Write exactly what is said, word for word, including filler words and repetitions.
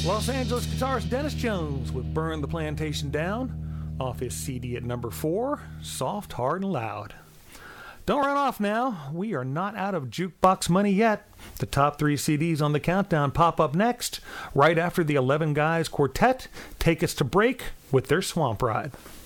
Los Angeles guitarist Dennis Jones with Burn the Plantation Down off his C D at number four, Soft, Hard, and Loud. Don't run off now. We are not out of jukebox money yet. The top three C Ds on the countdown pop up next, right after the eleven Guys Quartet take us to break with their Swamp Ride.